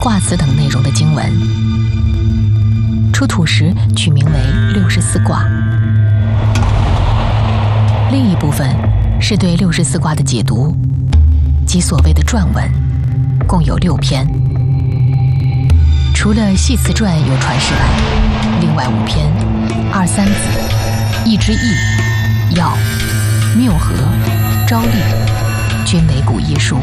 卦辞等内容的经文。出土时取名为64卦。另一部分是对64卦的解读，即所谓的传文，共有6篇。除了系辞传有传世外，另外5篇二三子、一之义、曜、谬合、昭历均为古医书。